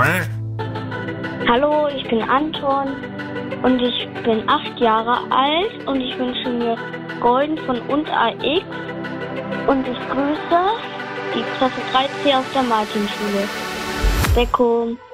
Hallo, ich bin Anton und ich bin 8 Jahre alt und ich wünsche mir Golden von &AX und ich grüße die Klasse 3C aus der Martinschule. Beckum.